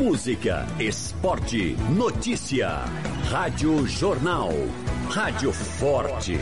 música, esporte, notícia. Rádio Jornal. Rádio Forte.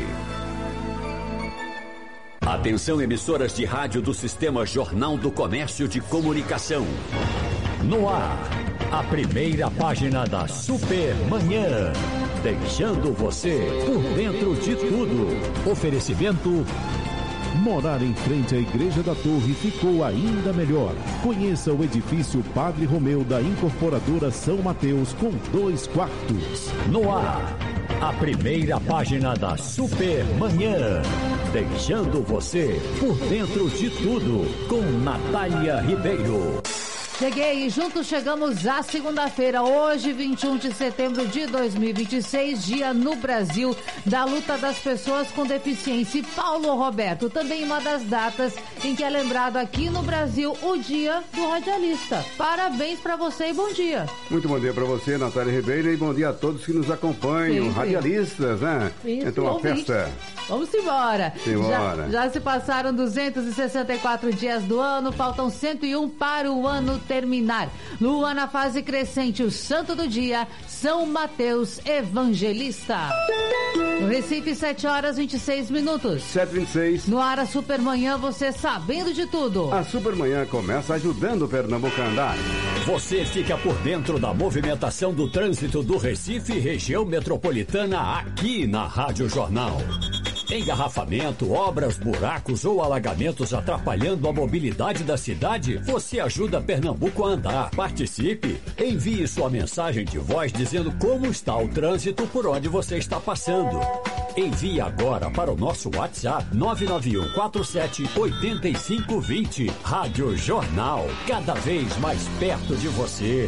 Atenção, emissoras de rádio do Sistema Jornal do Comércio de Comunicação. No ar, a primeira página da Super Manhã. Deixando você por dentro de tudo. Oferecimento... Morar em frente à Igreja da Torre ficou ainda melhor. Conheça o edifício Padre Romeu da Incorporadora São Mateus com 2 quartos. No ar, a primeira página da Super Manhã. Deixando você por dentro de tudo com Natália Ribeiro. Cheguei e juntos chegamos à segunda-feira, hoje 21 de setembro de 2026, dia no Brasil da luta das pessoas com deficiência. E Paulo Roberto, também uma das datas em que é lembrado aqui no Brasil o dia do radialista. Parabéns para você e bom dia. Muito bom dia para você, Natália Ribeiro, e bom dia a todos que nos acompanham, sempre. Radialistas, né? Isso, então uma festa. Vamos embora. Simbora. Já se passaram 264 dias do ano, faltam 101 para o ano terminar. Lua na fase crescente, o santo do dia, São Mateus Evangelista. No Recife, 7h26. 7h26. No ar, a Supermanhã, você sabendo de tudo. A Supermanhã começa ajudando o Pernambuco a andar. Você fica por dentro da movimentação do trânsito do Recife e região metropolitana aqui na Rádio Jornal. Engarrafamento, obras, buracos ou alagamentos atrapalhando a mobilidade da cidade? Você ajuda Pernambuco a andar. Participe. Envie sua mensagem de voz dizendo como está o trânsito por onde você está passando. Envie agora para o nosso WhatsApp 991478520. Rádio Jornal, cada vez mais perto de você.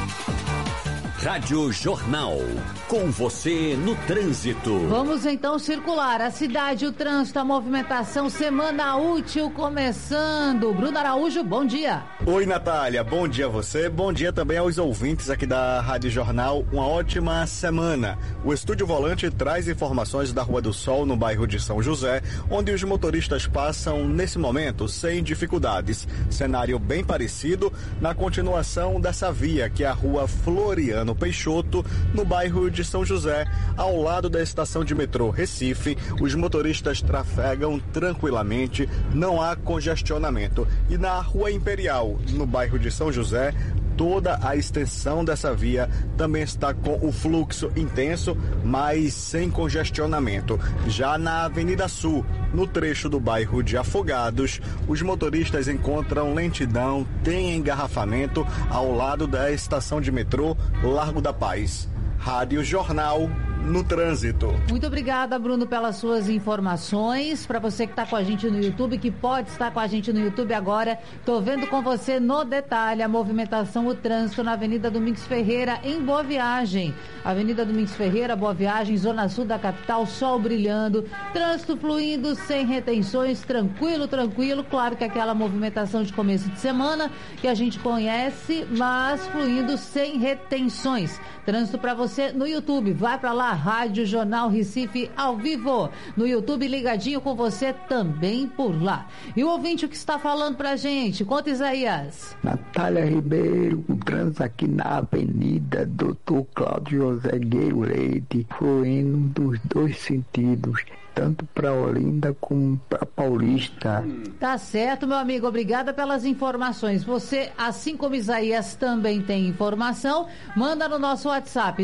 Rádio Jornal, com você no trânsito. Vamos então circular a cidade, o trânsito, a movimentação, semana útil começando. Bruno Araújo, bom dia. Oi, Natália, bom dia a você, bom dia também aos ouvintes aqui da Rádio Jornal, uma ótima semana. O Estúdio Volante traz informações da Rua do Sol, no bairro de São José, onde os motoristas passam, nesse momento, sem dificuldades. Cenário bem parecido na continuação dessa via, que é a Rua Floriano Peixoto, no bairro de São José, ao lado da estação de metrô Recife. Os motoristas trafegam tranquilamente, não há congestionamento. E na Rua Imperial, no bairro de São José, toda a extensão dessa via também está com o fluxo intenso, mas sem congestionamento. Já na Avenida Sul, no trecho do bairro de Afogados, os motoristas encontram lentidão, tem engarrafamento ao lado da estação de metrô Largo da Paz. Rádio Jornal no trânsito. Muito obrigada, Bruno, pelas suas informações. Para você que está com a gente no YouTube, que pode estar com a gente no YouTube agora, tô vendo com você no detalhe a movimentação, o trânsito na Avenida Domingos Ferreira, em Boa Viagem. Avenida Domingos Ferreira, Boa Viagem, Zona Sul da capital, sol brilhando, trânsito fluindo sem retenções, tranquilo. Claro que aquela movimentação de começo de semana que a gente conhece, mas fluindo sem retenções. Trânsito para você no YouTube, vai para lá, Rádio Jornal Recife ao vivo, no YouTube ligadinho com você também por lá. E o ouvinte o que está falando pra gente, conta, Isaías. Natália Ribeiro, o trânsito aqui na Avenida Dr. Cláudio José Gueiro Leite, fluindo dos dois sentidos, tanto para Olinda como para Paulista. Tá certo, meu amigo, obrigada pelas informações. Você, assim como Isaías, também tem informação, manda no nosso WhatsApp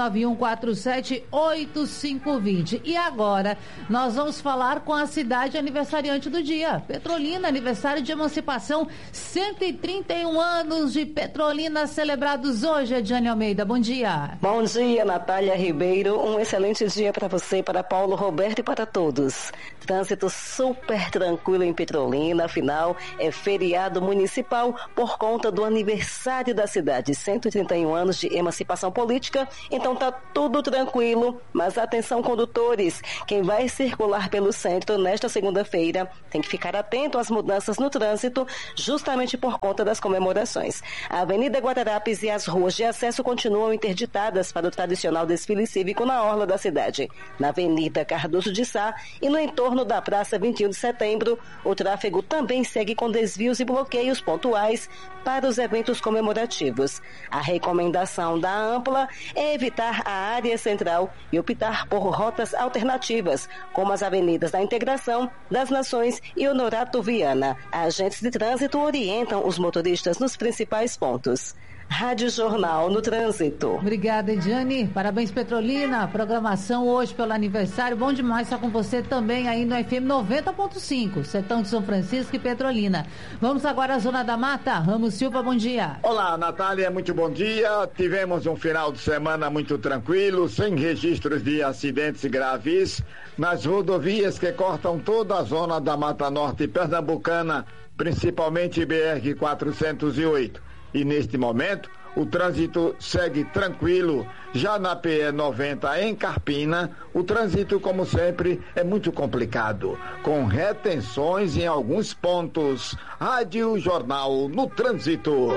991478520. E agora nós vamos falar com a cidade aniversariante do dia, Petrolina, aniversário de emancipação, 131 anos de Petrolina celebrados hoje. Ediane Almeida, bom dia. Bom dia, Natália Ribeiro, um excelente dia para você, para Paulo Roberto e para todos. Trânsito super tranquilo em Petrolina, afinal é feriado municipal por conta do aniversário da cidade, 131 anos de emancipação política, então tá tudo tranquilo, mas atenção, condutores, quem vai circular pelo centro nesta segunda-feira tem que ficar atento às mudanças no trânsito, justamente por conta das comemorações. A Avenida Guararapes e as ruas de acesso continuam interditadas para o tradicional desfile cívico na orla da cidade. Na Avenida Cardoso de Quiçá e no entorno da Praça 21 de Setembro, o tráfego também segue com desvios e bloqueios pontuais para os eventos comemorativos. A recomendação da Ampla é evitar a área central e optar por rotas alternativas, como as avenidas da Integração, das Nações e Honorato Viana. Agentes de trânsito orientam os motoristas nos principais pontos. Rádio Jornal no Trânsito. Obrigada, Ediane. Parabéns, Petrolina. Programação hoje pelo aniversário. Bom demais estar com você também aí no FM 90.5, Sertão de São Francisco e Petrolina. Vamos agora à Zona da Mata. Ramos Silva, bom dia. Olá, Natália, muito bom dia. Tivemos um final de semana muito tranquilo, sem registros de acidentes graves nas rodovias que cortam toda a zona da Mata Norte pernambucana, principalmente BR-408. E neste momento, o trânsito segue tranquilo. Já na PE90 em Carpina, o trânsito, como sempre, é muito complicado, com retenções em alguns pontos. Rádio Jornal no Trânsito.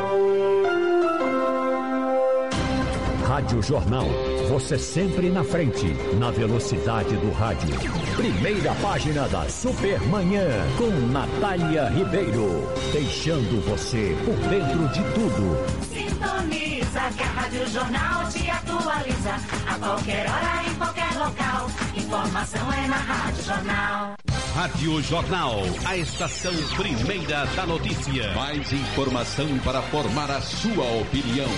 Rádio Jornal, você sempre na frente, na velocidade do rádio. Primeira página da Supermanhã, com Natália Ribeiro, deixando você por dentro de tudo. Sintoniza que a Rádio Jornal te atualiza, a qualquer hora, em qualquer local. Informação é na Rádio Jornal. Rádio Jornal, a estação primeira da notícia. Mais informação para formar a sua opinião.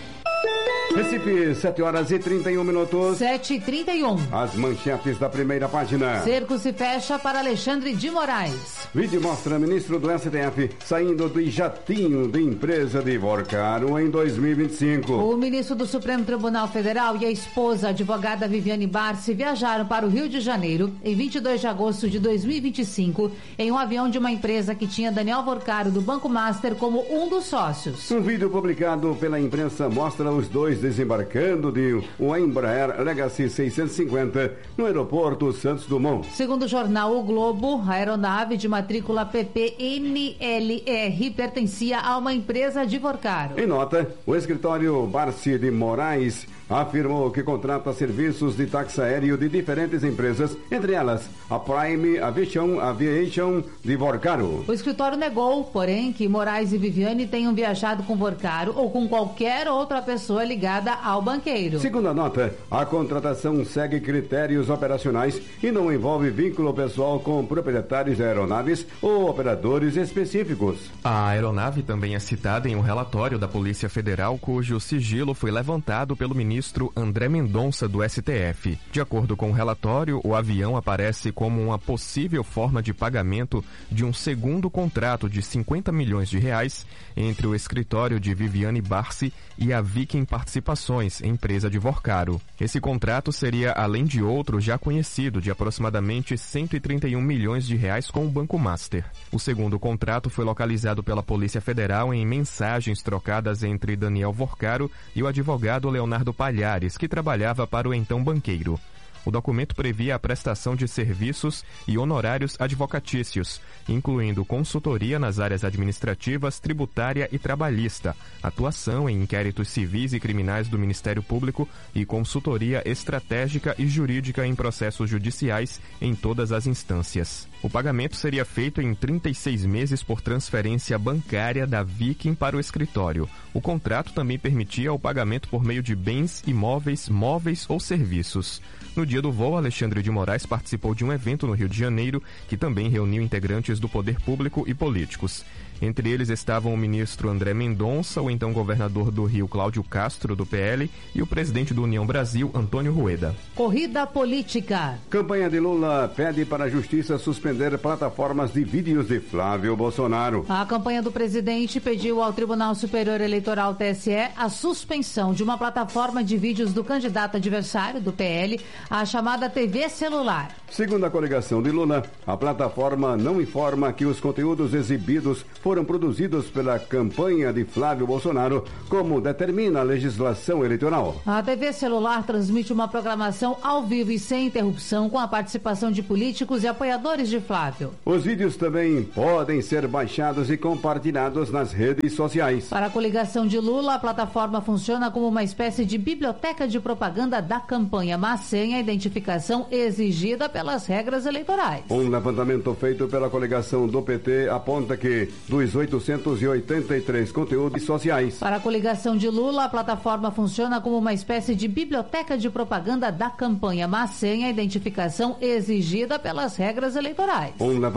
Recife, 7h31. 7h31. As manchetes da primeira página. Cerco se fecha para Alexandre de Moraes. Vídeo mostra ministro do STF saindo do jatinho de empresa de Vorcaro em 2025. O ministro do Supremo Tribunal Federal e a esposa, a advogada Viviane Barsi, viajaram para o Rio de Janeiro em 22 de agosto de 2025 em um avião de uma empresa que tinha Daniel Vorcaro do Banco Master como um dos sócios. Um vídeo publicado pela imprensa mostra os dois desembarcando de um Embraer Legacy 650 no aeroporto Santos Dumont. Segundo o jornal O Globo, a aeronave de matrícula PPNLR pertencia a uma empresa de Vorcaro. Em nota, o escritório Barsi de Moraes afirmou que contrata serviços de táxi aéreo de diferentes empresas, entre elas a Prime Aviation de Vorcaro. O escritório negou, porém, que Moraes e Viviane tenham viajado com Vorcaro ou com qualquer outra pessoa ligada ao banqueiro. Segundo a nota, a contratação segue critérios operacionais e não envolve vínculo pessoal com proprietários de aeronaves ou operadores específicos. A aeronave também é citada em um relatório da Polícia Federal, cujo sigilo foi levantado pelo ministro André Mendonça do STF. De acordo com o relatório, o avião aparece como uma possível forma de pagamento de um segundo contrato de 50 milhões de reais entre o escritório de Viviane Barsi e a Viking Participações, empresa de Vorcaro. Esse contrato seria, além de outro já conhecido, de aproximadamente 131 milhões de reais com o Banco Master. O segundo contrato foi localizado pela Polícia Federal em mensagens trocadas entre Daniel Vorcaro e o advogado Leonardo Palhares, que trabalhava para o então banqueiro. O documento previa a prestação de serviços e honorários advocatícios, incluindo consultoria nas áreas administrativas, tributária e trabalhista, atuação em inquéritos civis e criminais do Ministério Público e consultoria estratégica e jurídica em processos judiciais em todas as instâncias. O pagamento seria feito em 36 meses por transferência bancária da Viking para o escritório. O contrato também permitia o pagamento por meio de bens, imóveis, móveis ou serviços. No dia do voo, Alexandre de Moraes participou de um evento no Rio de Janeiro, que também reuniu integrantes do poder público e políticos. Entre eles estavam o ministro André Mendonça, o então governador do Rio, Cláudio Castro, do PL, e o presidente do União Brasil, Antônio Rueda. Corrida política. Campanha de Lula pede para a Justiça suspender plataformas de vídeos de Flávio Bolsonaro. A campanha do presidente pediu ao Tribunal Superior Eleitoral, TSE, a suspensão de uma plataforma de vídeos do candidato adversário, do PL, a chamada TV Celular. Segundo a coligação de Lula, a plataforma não informa que os conteúdos exibidos foram produzidos pela campanha de Flávio Bolsonaro, como determina a legislação eleitoral. A TV celular transmite uma programação ao vivo e sem interrupção com a participação de políticos e apoiadores de Flávio. Os vídeos também podem ser baixados e compartilhados nas redes sociais. Para a coligação de Lula, a plataforma funciona como uma espécie de biblioteca de propaganda da campanha, mas sem a identificação exigida pelas regras eleitorais. Um levantamento feito pela coligação do PT aponta que dos 883 conteúdos sociais. Para a coligação de Lula, a plataforma funciona como uma espécie de biblioteca de propaganda da campanha, mas sem a identificação exigida pelas regras eleitorais.